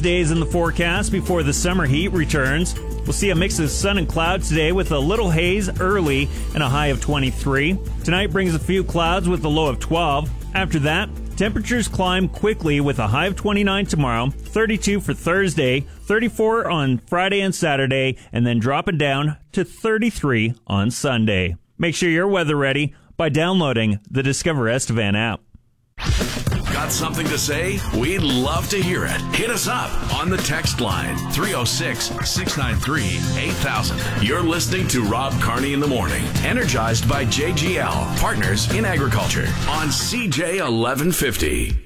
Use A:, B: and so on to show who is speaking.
A: days in the forecast before the summer heat returns. We'll see a mix of sun and clouds today with a little haze early and a high of 23. Tonight brings a few clouds with a low of 12. After that, temperatures climb quickly with a high of 29 tomorrow, 32 for Thursday, 34 on Friday and Saturday, and then dropping down to 33 on Sunday. Make sure you're weather ready by downloading the Discover Estevan app.
B: Got something to say? We'd love to hear it. Hit us up on the text line 306-693-8000. You're listening to Rob Carney in the Morning, energized by JGL, partners in agriculture on CJ 1150.